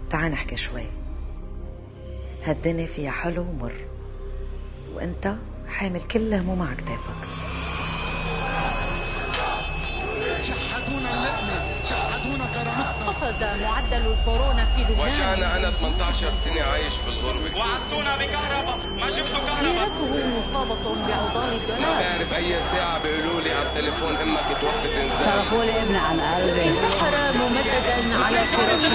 تعال نحكي شوي. هالدنيا فيها حلو ومر، وانت حامل كل هموم على كتافك. شحدونا اللقمة، شحدونا كرامتنا. خفض معدل الكورونا في لبنان. وجعنا أنا 18 سنة عايش بالغربة. وعدتونا بكهرباء، ما جبتوا كهرباء. سيرته مصابة بعضال الدولار. ما بعرف أي ساعة بيقولوا لي على التليفون إمك توفت إنزال. صرفوا لي ابني عن قلبي. انتحر ممددا على فراشه.